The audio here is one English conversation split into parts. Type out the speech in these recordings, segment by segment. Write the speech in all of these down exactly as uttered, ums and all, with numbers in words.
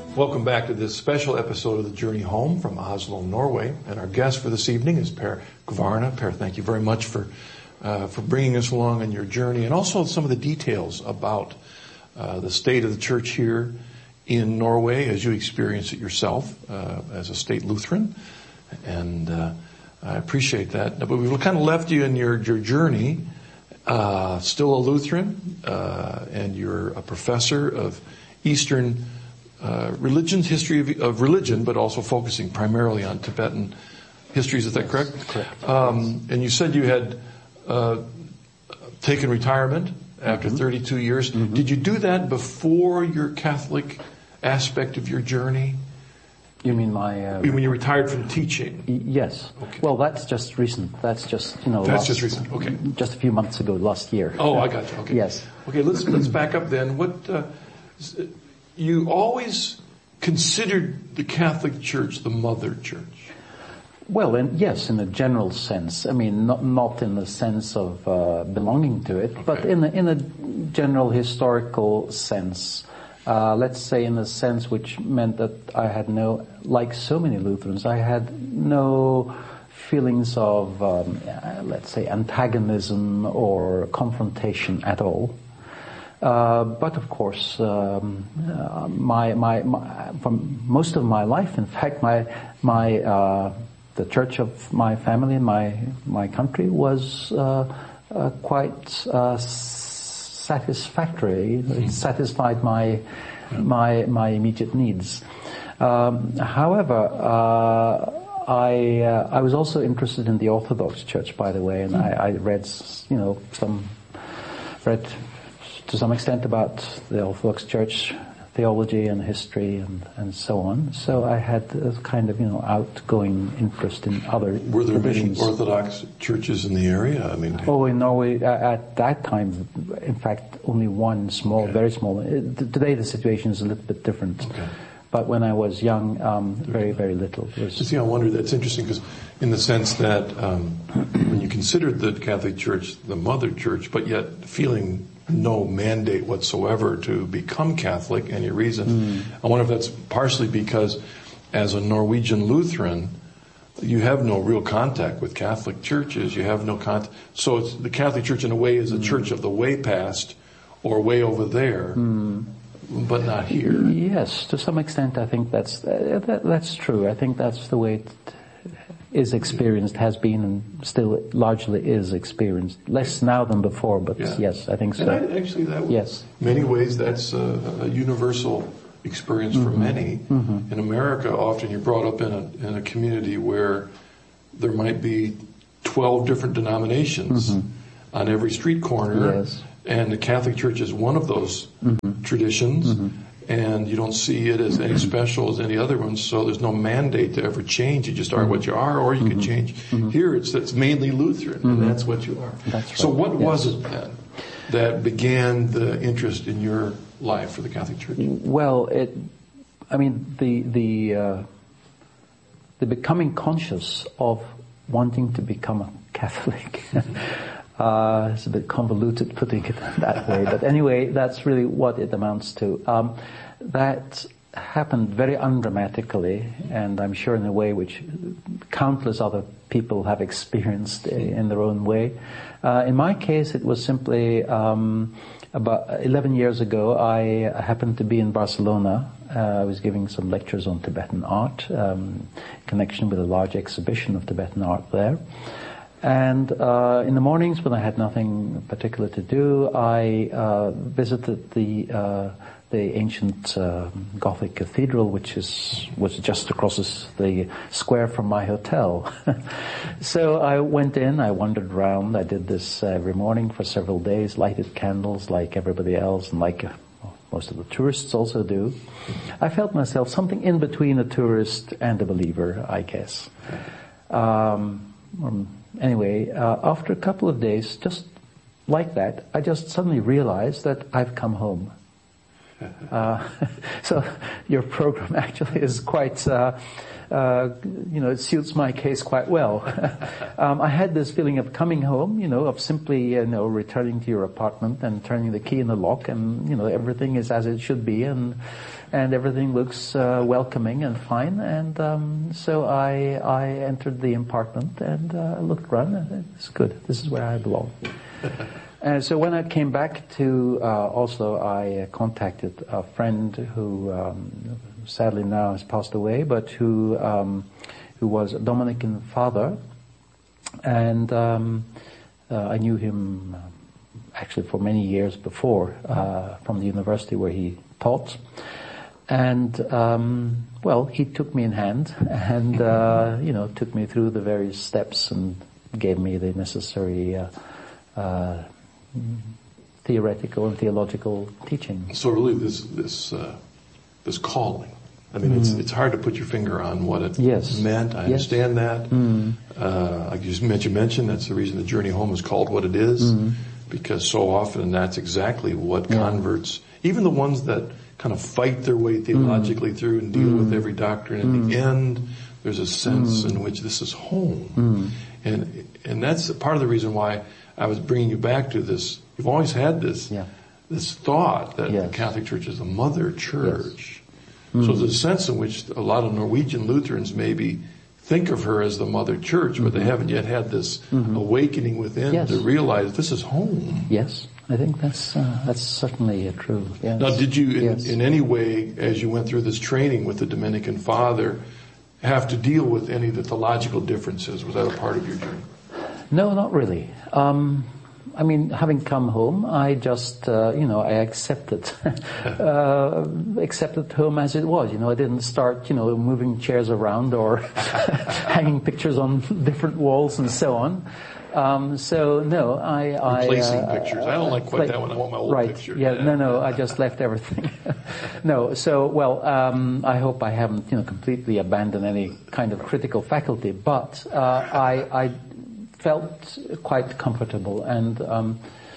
Welcome back to this special episode of The Journey Home from Oslo, Norway. And our guest for this evening is Per Kvarne. Per, thank you very much for uh, for bringing us along on your journey and also some of the details about uh, the state of the church here in Norway as you experience it yourself uh, as a state Lutheran. And uh, I appreciate that. But we've kind of left you in your, your journey, uh, still a Lutheran, uh, and you're a professor of Eastern Uh, religion's history of, of religion, but also focusing primarily on Tibetan histories. Is that correct? Correct. Um, and you said you had uh, taken retirement after mm-hmm. thirty-two years. Mm-hmm. Did you do that before your Catholic aspect of your journey? You mean my... Uh, when you retired from teaching? Y- yes. Okay. Well, that's just recent. That's just, you know... That's last, just recent. Okay. Just a few months ago, last year. Oh, I got you. Okay. Yes. Okay, let's let's back up then. What... Uh, You always considered the Catholic Church the mother church. Well, in, yes, in a general sense. I mean, not not in the sense of uh, belonging to it, okay. but in a, in a general historical sense. Uh, let's say in a sense which meant that I had no, like so many Lutherans, I had no feelings of, um, let's say, antagonism or confrontation at all. Uh, but of course, um, uh, my, my, my, from most of my life, in fact, my, my, uh, the church of my family and my, my country was, uh, uh quite, uh, satisfactory. It satisfied my, my, my immediate needs. Um, however, uh, I, uh, I was also interested in the Orthodox Church, by the way, and I, I read, you know, some, read, to some extent about the Orthodox Church theology and history and, and so on. So I had a kind of, you know, outgoing interest in other Were there traditions. many Orthodox churches in the area? I mean, oh, in Norway, at that time, in fact, only one small, okay. very small. Today the situation is a little bit different. Okay. But when I was young, um, very, very little. It was See, I wonder, that's interesting because in the sense that um, when you considered the Catholic Church the mother church, but yet feeling no mandate whatsoever to become Catholic, any reason. Mm. I wonder if that's partially because as a Norwegian Lutheran, you have no real contact with Catholic churches. You have no contact. So it's, the Catholic Church in a way is a mm. church of the way past or way over there, mm. but not here. Yes, to some extent I think that's, uh, that, that's true. I think that's the way it is experienced, has been, and still largely is experienced. Less now than before, but yeah. yes, I think so. And I, actually, that was, yes. many ways, that's a, a universal experience mm-hmm. for many. Mm-hmm. In America, often you're brought up in a, in a community where there might be twelve different denominations mm-hmm. on every street corner, yes. and the Catholic Church is one of those mm-hmm. traditions. Mm-hmm. And you don't see it as any special as any other ones, so there's no mandate to ever change. You just are what you are, or you mm-hmm. can change. Mm-hmm. Here, it's it's mainly Lutheran, mm-hmm. and that's what you are. That's right. So what yes. was it then that began the interest in your life for the Catholic Church? Well, it, I mean, the the uh, the becoming conscious of wanting to become a Catholic. Uh, it's a bit convoluted putting it that way, but anyway, that's really what it amounts to. Um, that happened very undramatically, and I'm sure in a way which countless other people have experienced in their own way. Uh, in my case, it was simply um, about eleven years ago, I happened to be in Barcelona. Uh, I was giving some lectures on Tibetan art, um, in connection with a large exhibition of Tibetan art there. And uh, in the mornings when I had nothing particular to do, I uh, visited the uh, the ancient uh, Gothic cathedral, which is was just across the square from my hotel. So I went in, I wandered around, I did this every morning for several days, lighted candles like everybody else, and like uh, most of the tourists also do. I felt myself something in between a tourist and a believer, I guess. Um, um, Anyway, uh, after a couple of days, just like that, I just suddenly realized that I've come home. Uh, so your program actually is quite, uh, uh, you know, it suits my case quite well. um, I had this feeling of coming home, you know, of simply, you know, returning to your apartment and turning the key in the lock, and, you know, everything is as it should be, and and everything looks uh, welcoming and fine. And um, so I I entered the apartment and uh, looked around, and it's good. This is where I belong. And so when I came back to uh, Oslo, I uh, contacted a friend who um, sadly now has passed away, but who um, who was a Dominican father, and um, uh, I knew him actually for many years before uh, from the university where he taught. And um, well, he took me in hand and uh, you know took me through the various steps and gave me the necessary Uh, uh, theoretical and theological teaching. So really, this this uh, this calling. I mean, mm. it's it's hard to put your finger on what it yes. meant. I yes. understand that. Mm. Uh, like you mentioned, mentioned that's the reason the Journey Home is called what it is, mm. because so often that's exactly what yeah. converts, even the ones that kind of fight their way theologically mm. through and deal mm. with every doctrine. In mm. the end, there's a sense mm. in which this is home, mm. and and that's part of the reason why I was bringing you back to this. You've always had this yeah. this thought that yes. the Catholic Church is a mother church. Yes. Mm. So there's a sense in which a lot of Norwegian Lutherans maybe think of her as the mother church, mm-hmm. but they haven't yet had this mm-hmm. awakening within yes. to realize this is home. Yes, I think that's uh, that's certainly uh, true. Yes. Now, did you, in, yes. in any way, as you went through this training with the Dominican Father, have to deal with any of the theological differences? Was that a part of your journey? No, not really. Um, I mean, having come home, I just, uh, you know, I accepted, uh, accepted home as it was. You know, I didn't start, you know, moving chairs around or hanging pictures on different walls and so on. Um, so no, I, I replacing uh, pictures. I don't like quite like, that one. I want my old right, picture. Yeah, yeah, no, no. I just left everything. No, so well, um, I hope I haven't, you know, completely abandoned any kind of critical faculty, but uh, I, I felt quite comfortable, and um,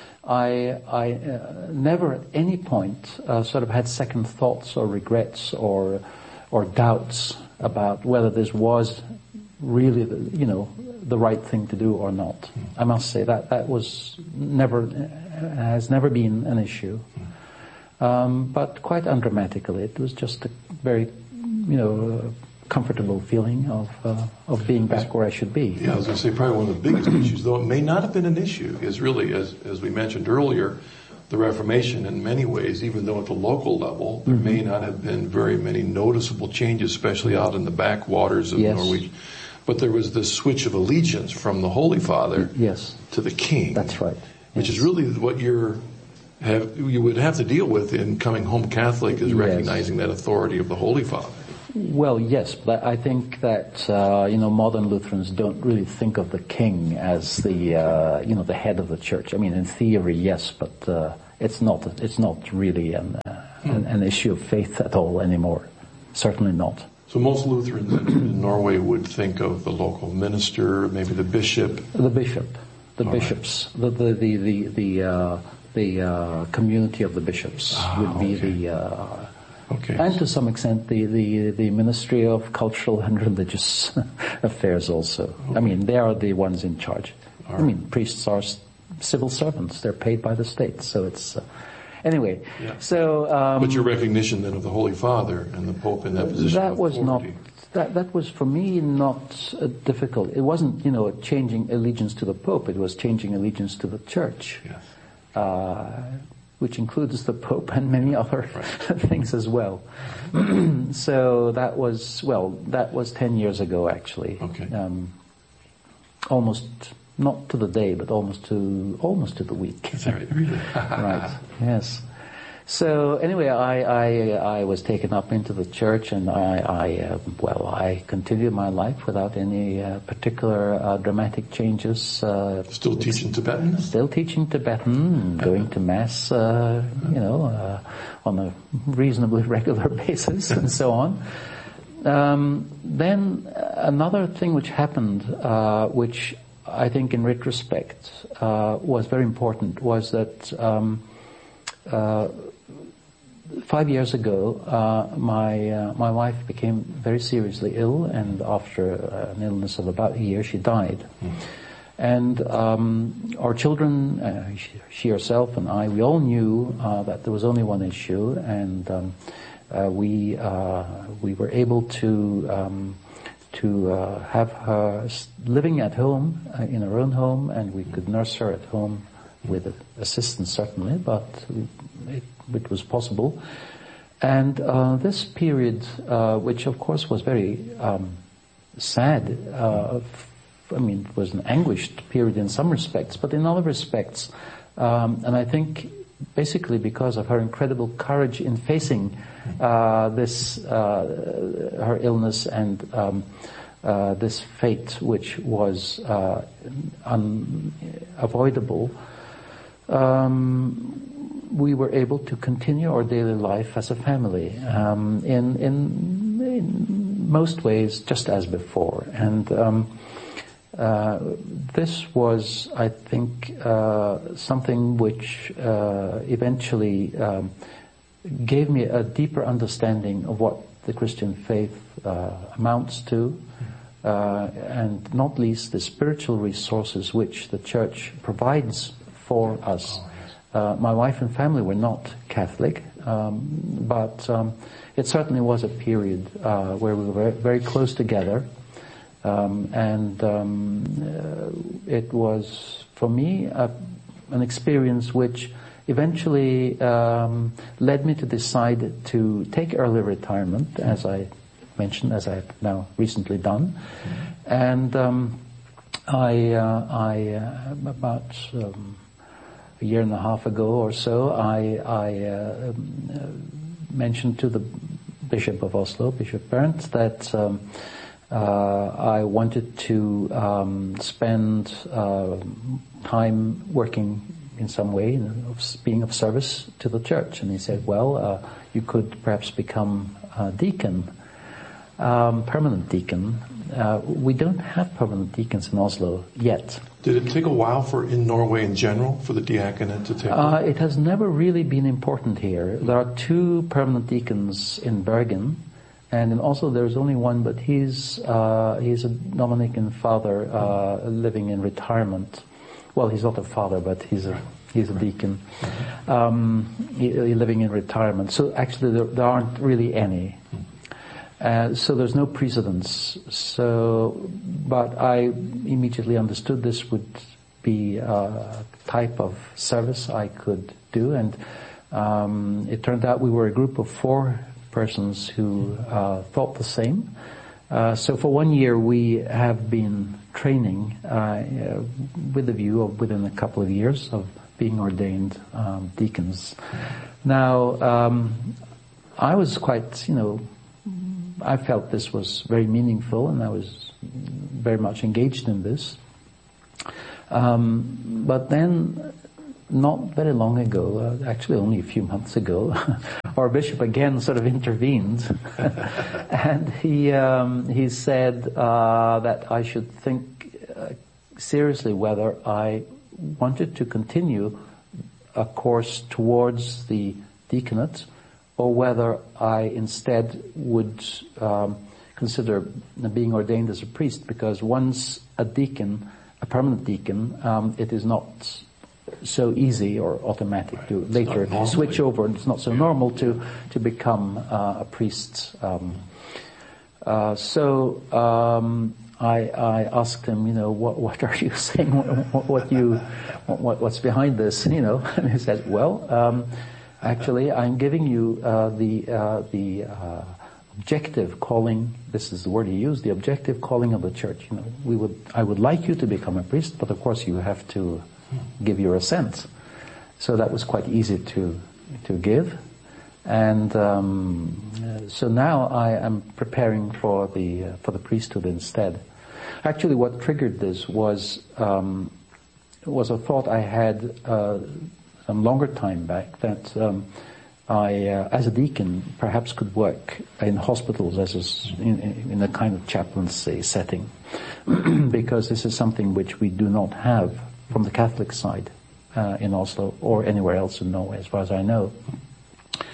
I, I uh, never at any point uh, sort of had second thoughts or regrets or or doubts about whether this was really, the, you know, the right thing to do or not. Mm. I must say that that was never has never been an issue, mm. um, but quite undramatically. It was just a very, you know, uh, comfortable feeling of uh, of being back where I should be. Yeah, I was going to say probably one of the biggest issues, though it may not have been an issue, is really, as as we mentioned earlier, the Reformation in many ways, even though at the local level, there mm-hmm. may not have been very many noticeable changes, especially out in the backwaters of yes. Norway. But there was this switch of allegiance from the Holy Father yes. to the King. That's right. Which yes. is really what you're have you would have to deal with in coming home Catholic, is yes. recognizing that authority of the Holy Father. Well, yes, but I think that uh, you know modern Lutherans don't really think of the King as the uh, you know the head of the Church. I mean, in theory, yes, but uh, it's not. It's not really an, uh, hmm. an an issue of faith at all anymore. Certainly not. So most Lutherans in Norway would think of the local minister, maybe the bishop. The bishop, the all bishops, right. the the the the the, uh, the uh, community of the bishops ah, would be okay. the. Uh, Okay. And to some extent, the, the, the Ministry of Cultural and Religious Affairs also. Okay. I mean, they are the ones in charge. Right. I mean, priests are civil servants. They're paid by the state. So it's... Uh, anyway, yeah. so... Um, but your recognition then of the Holy Father and the Pope in that position that of was authority. not... That, that was, for me, not uh, difficult. It wasn't, you know, changing allegiance to the Pope. It was changing allegiance to the Church. Yes. Uh, which includes the Pope and many other right. things as well. So that was, well, that was ten years ago, actually. Okay. Um, almost, not to the day, but almost to, almost to the week. Is that right? Really? Right, yes. So anyway, I, I, I was taken up into the church, and I, I uh, well, I continued my life without any uh, particular uh, dramatic changes. Uh, still teaching Tibetan? Still teaching Tibetan, going to Mass, uh, you know, uh, on a reasonably regular basis, and so on. Um, then another thing which happened, uh, which I think in retrospect uh, was very important, was that um, uh, five years ago, uh, my uh, my wife became very seriously ill, and after uh, an illness of about a year, she died. Mm. And um, our children, uh, she, she herself and I, we all knew uh, that there was only one issue, and um, uh, we uh, we were able to um, to uh, have her living at home uh, in her own home, and we could nurse her at home with assistance certainly, but it, it was possible. And uh, this period, uh, which of course was very um, sad. Uh, I mean, it was an anguished period in some respects, but in other respects, um, and I think basically because of her incredible courage in facing uh, this, uh, her illness and um, uh, this fate, which was uh, unavoidable, um, we were able to continue our daily life as a family um, in, in in most ways just as before. And um, Uh, this was, I think, uh, something which uh, eventually um, gave me a deeper understanding of what the Christian faith uh, amounts to, uh, and not least the spiritual resources which the Church provides for us. Uh, my wife and family were not Catholic, um, but um, it certainly was a period uh, where we were very close together. Um, and um, uh, it was, for me, a, an experience which eventually um, led me to decide to take early retirement, as I mentioned, as I have now recently done. Mm-hmm. And um, I, uh, I uh, about um, a year and a half ago or so, I, I uh, uh, mentioned to the Bishop of Oslo, Bishop Bernd, that Um, Uh, I wanted to um, spend uh, time working in some way, of being of service to the Church. And he said, well, uh, you could perhaps become a deacon, um, permanent deacon. Uh, we don't have permanent deacons in Oslo yet. Did it take a while for, in Norway in general, for the diaconate to take uh, It has never really been important here. There are two permanent deacons in Bergen. And in Oslo there's only one, but he's uh, he's a Dominican father uh, living in retirement. Well, he's not a father, but he's a he's a deacon um, he, he living in retirement. So actually there, there aren't really any. Uh, so there's no precedence. So, but I immediately understood this would be a type of service I could do, and um, it turned out we were a group of four persons who uh, thought the same. Uh, so for one year we have been training uh, with the view of within a couple of years of being ordained um, deacons. Now, um, I was quite, you know, I felt this was very meaningful, and I was very much engaged in this. Um, but then, not very long ago, uh, actually only a few months ago, our bishop again sort of intervened, and he um, he said uh, that I should think uh, seriously whether I wanted to continue a course towards the deaconate, or whether I instead would um, consider being ordained as a priest, because once a deacon, a permanent deacon, um, it is not so easy or automatic right. to later switch over. It's not so yeah. normal to to become uh, a priest. Um, uh, so um, I, I asked him, you know, what what are you saying? What, what you what, what's behind this? You know, and he said, well, um, actually, I'm giving you uh, the uh, the uh, objective calling. This is the word he used: the objective calling of the Church. You know, we would I would like you to become a priest, but of course you have to give your assent. So that was quite easy to to give, and um, so now I am preparing for the uh, for the priesthood instead. Actually, what triggered this was um, was a thought I had uh, some longer time back, that um, I, uh, as a deacon, perhaps could work in hospitals as a, in, in a kind of chaplaincy setting, because this is something which we do not have from the Catholic side uh, in Oslo or anywhere else in Norway, as far as I know.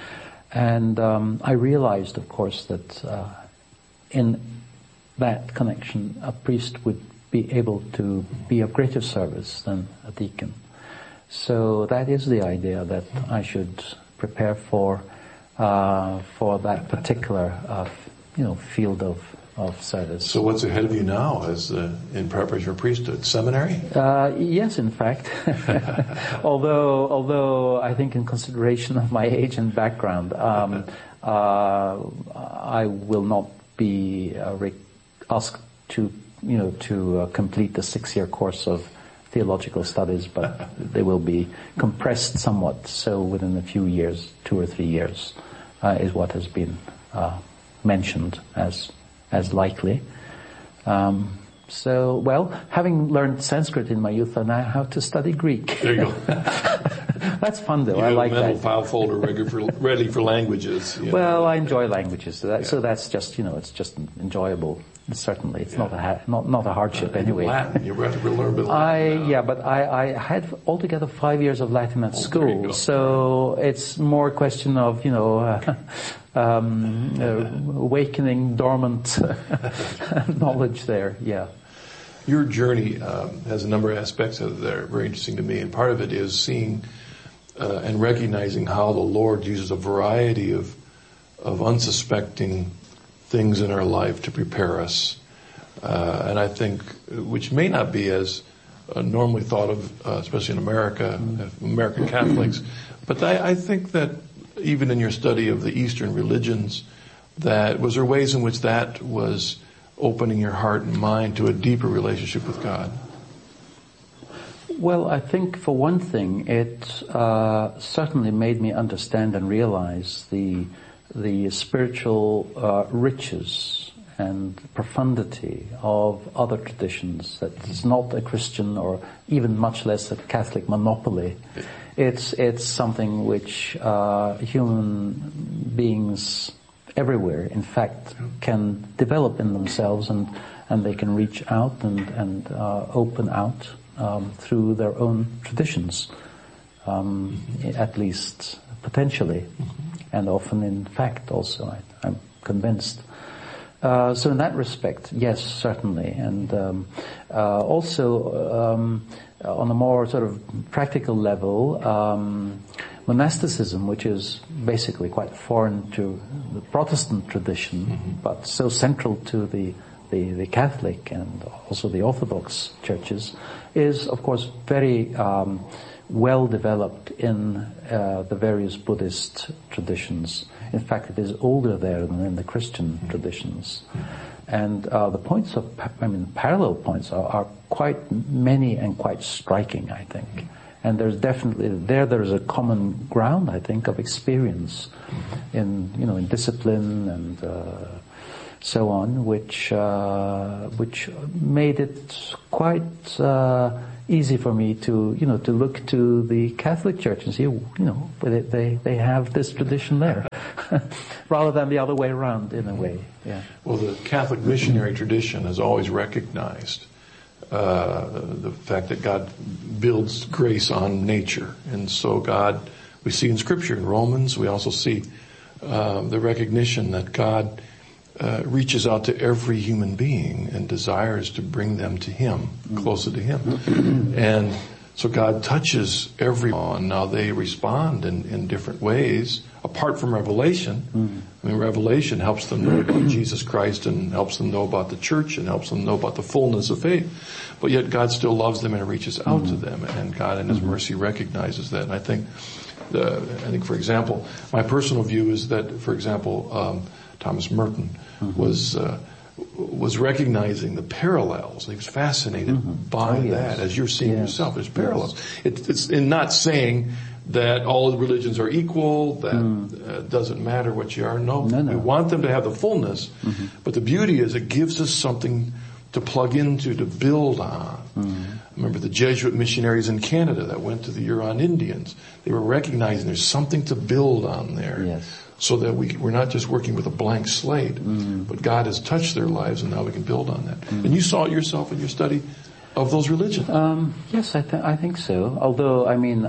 And um, I realized, of course, that uh, in that connection, a priest would be able to be of greater service than a deacon. So that is the idea, that I should prepare for uh, for that particular uh, you know field of of service. So what's ahead of you now as uh, in preparation for priesthood? Seminary? Uh, yes, in fact. although, although I think in consideration of my age and background, um, uh, I will not be uh, re- asked to, you know, to uh, complete the six-year course of theological studies, but they will be compressed somewhat. So within a few years, two or three years, uh, is what has been uh, mentioned as. as likely. Um, so, well, having learned Sanskrit in my youth, I now how to study Greek. There you go. That's fun, though. You I have like a mental that. file folder ready for, ready for languages. You know. Well, I enjoy languages, so, that, Yeah. so that's just, you know, it's just enjoyable. Certainly, it's Yeah. not a ha- not not a hardship Uh, anyway. Latin, you have to learn a bit of I Latin now. yeah, but I, I had altogether five years of Latin at Oh, there you school, go. so it's more a question of you know uh, um, uh, awakening dormant knowledge there. Yeah. Your journey um, has a number of aspects that are very interesting to me, and part of it is seeing uh, and recognizing how the Lord uses a variety of of unsuspecting things in our life to prepare us, uh, and I think which may not be as uh, normally thought of, uh, especially in America, mm-hmm. American Catholics, but I, I think that even in your study of the Eastern religions, that was there ways in which that was opening your heart and mind to a deeper relationship with God? Well, I think for one thing, it uh, certainly made me understand and realize the the spiritual uh, riches and profundity of other traditions. That it's not a Christian or even much less a Catholic monopoly. It's it's something which uh, human beings everywhere, in fact, can develop in themselves, and, and they can reach out and, and uh, open out um, through their own traditions, um, at least potentially, and often in fact also, I, I'm convinced. Uh, so in that respect, yes, certainly. And um, uh, also, um, on a more sort of practical level, um, monasticism, which is basically quite foreign to the Protestant tradition, mm-hmm. but so central to the, the, the Catholic and also the Orthodox churches, is of course very um, well developed in uh, the various Buddhist traditions. In fact, it is older there than in the Christian mm-hmm. traditions. Mm-hmm. And uh, the points of, I mean, parallel points are, are quite many and quite striking, I think. Mm-hmm. And there's definitely, there there's a common ground, I think, of experience mm-hmm. in, you know, in discipline and uh, so on, which uh, which made it quite uh, easy for me to, you know, to look to the Catholic Church and see, you know, they they, they have this tradition there, rather than the other way around, in a way. Yeah. Well, the Catholic missionary tradition has always recognized Uh, the fact that God builds grace on nature. And so God, we see in Scripture, in Romans, we also see um, the recognition that God uh, reaches out to every human being and desires to bring them to Him, closer to Him. And so God touches everyone. Now they respond in, in different ways, apart from revelation. I mean, revelation helps them know about Jesus Christ and helps them know about the church and helps them know about the fullness of faith. But yet God still loves them and reaches out to them, and God in His mercy recognizes that. And I think, uh, I think, for example, my personal view is that, for example, um, Thomas Merton was uh, was recognizing the parallels. He was fascinated mm-hmm. by oh, yes. that, as you're seeing yes. yourself. There's parallels. Yes. It, it's in not saying that all religions are equal, that mm. uh, doesn't matter what you are. No, no, no. we want them to have the fullness. Mm-hmm. But the beauty is it gives us something to plug into, to build on. Mm-hmm. Remember the Jesuit missionaries in Canada that went to the Huron Indians. They were recognizing there's something to build on there. Yes. So that we, we're not just working with a blank slate, mm-hmm. but God has touched their lives and now we can build on that. Mm-hmm. And you saw it yourself in your study of those religions? Um, yes, I, th- I think so. Although, I mean,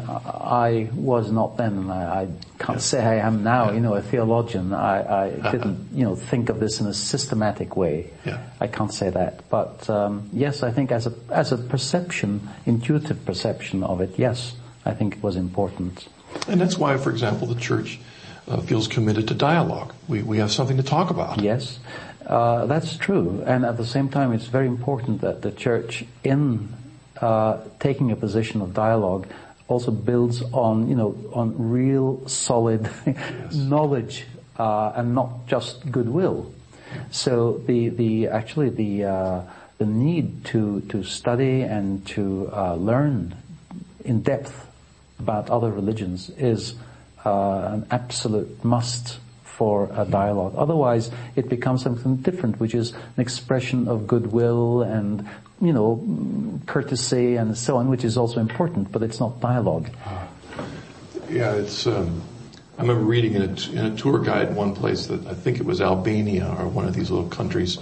I was not then, and I, I can't yeah. say I am now, yeah. you know, a theologian. I, I didn't, you know, think of this in a systematic way. Yeah. I can't say that. But, um, yes, I think as a, as a perception, intuitive perception of it, yes, I think it was important. And that's why, for example, the church uh, feels committed to dialogue. We, we have something to talk about. Yes. Uh, that's true, and at the same time, it's very important that the church, in uh, taking a position of dialogue, also builds on, you know, on real solid yes. knowledge uh, and not just goodwill. So the the actually the uh, the need to to study and to uh, learn in depth about other religions is uh, an absolute must for a dialogue. Otherwise, it becomes something different, which is an expression of goodwill and, you know, courtesy and so on, which is also important, but it's not dialogue. Uh, yeah, it's. Um, I remember reading in a, in a tour guide in one place that I think it was Albania or one of these little countries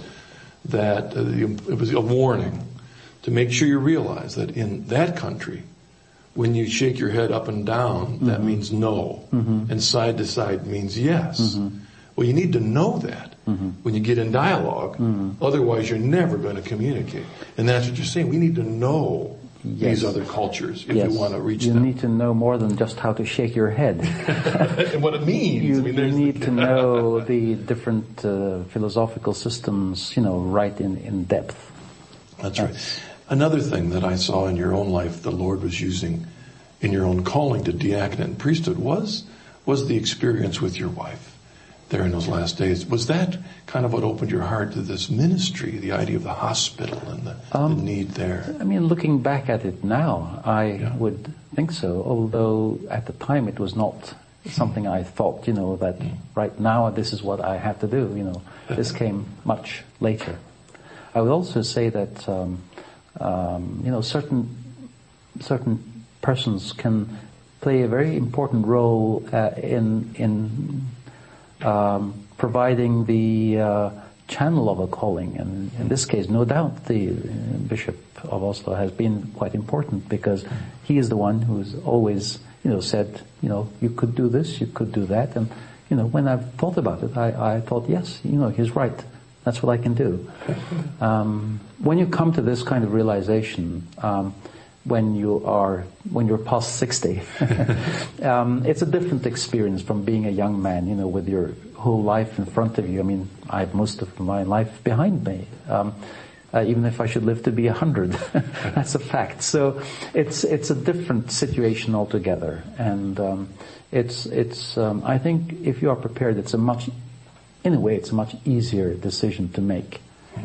that uh, it was a warning to make sure you realize that in that country, when you shake your head up and down, mm-hmm. that means no. Mm-hmm. And side to side means yes. Mm-hmm. Well, you need to know that mm-hmm. when you get in dialogue. Mm-hmm. Otherwise, you're never going to communicate. And that's what you're saying. We need to know yes. these other cultures if yes. you want to reach you them. You need to know more than just how to shake your head. And what it means. You, I mean, you need to know the different uh, philosophical systems, you know, right in, in depth. That's, that's right. Another thing that I saw in your own life the Lord was using in your own calling to diaconate and priesthood was was the experience with your wife there in those last days. Was that kind of what opened your heart to this ministry, the idea of the hospital and the, um, the need there? I mean, looking back at it now, I yeah. would think so, although at the time it was not something I thought, you know, that mm. right now this is what I have to do, you know. This came much later. I would also say that um, Um, you know, certain certain persons can play a very important role uh, in in um, providing the uh, channel of a calling, and in this case, no doubt, the Bishop of Oslo has been quite important because he is the one who's always, you know, said, you know, you could do this, you could do that, and you know, when I've thought about it, I, I thought, yes, you know, he's right. That's what I can do. Um, when you come to this kind of realization, um, when you are when you're past sixty, um, it's a different experience from being a young man. You know, with your whole life in front of you. I mean, I have most of my life behind me. Um, uh, even if I should live to be a hundred, that's a fact. So it's it's a different situation altogether, and um, it's it's. Um, I think if you are prepared, it's a much In a way, it's a much easier decision to make.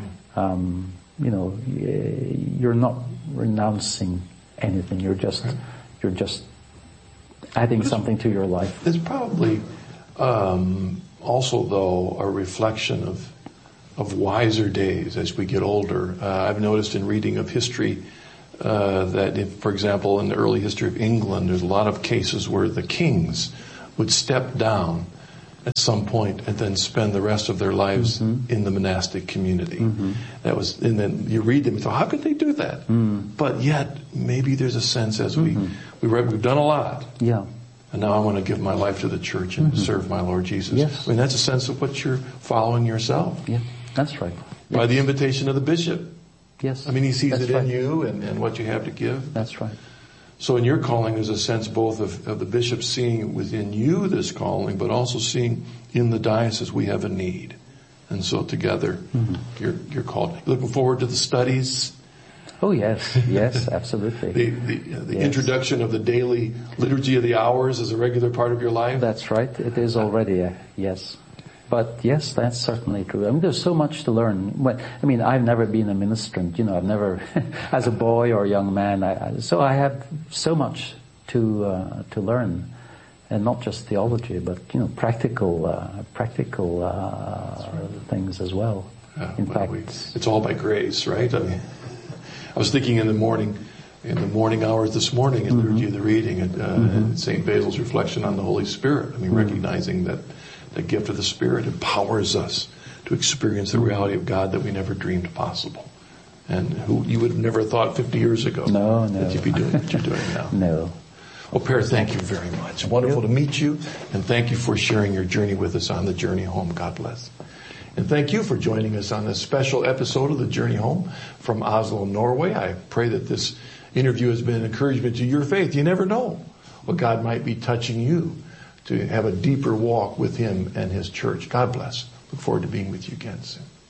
Um, you know, you're not renouncing anything. You're just, you're just adding something to your life. It's probably um, also, though, a reflection of of wiser days as we get older. Uh, I've noticed in reading of history uh, that, if, for example, in the early history of England, there's a lot of cases where the kings would step down at some point and then spend the rest of their lives mm-hmm. in the monastic community. Mm-hmm. That was, and then you read them and thought, how could they do that? Mm. But yet, maybe there's a sense as mm-hmm. we, we read, we've done a lot. Yeah. And now I want to give my life to the church and mm-hmm. serve my Lord Jesus. Yes. I mean, that's a sense of what you're following yourself. Yeah, that's right. By yes. the invitation of the bishop. Yes. I mean, he sees that's it right. in you and, and what you have to give. That's right. So in your calling, there's a sense both of, of the bishop seeing within you this calling, but also seeing in the diocese we have a need. And so together, mm-hmm. you're, you're called. Looking forward to the studies. Oh, yes. Yes, absolutely. the the, uh, the yes. introduction of the daily liturgy of the hours as a regular part of your life. That's right. It is already, a, yes. But yes, that's certainly true. I mean, there's so much to learn. When, I mean, I've never been a ministrant, you know, I've never, as a boy or a young man, I, I, so I have so much to, uh, to learn. And not just theology, but, you know, practical, uh, practical, uh, right. things as well. Yeah, in well, fact, we, it's all by grace, right? I mean, I was thinking in the morning, in the morning hours this morning in mm-hmm. liturgy of the reading, at, uh, mm-hmm. Saint Basil's reflection on the Holy Spirit. I mean, mm-hmm. recognizing that the gift of the Spirit empowers us to experience the reality of God that we never dreamed possible. and who you would have never thought fifty years ago no, no. that you'd be doing what you're doing now. No. Well, Per, thank you very much. Wonderful to meet you, and thank you for sharing your journey with us on the Journey Home. God bless. And thank you for joining us on this special episode of the Journey Home from Oslo, Norway. I pray that this interview has been an encouragement to your faith. You never know what God might be touching you to have a deeper walk with Him and His church. God bless. Look forward to being with you again soon.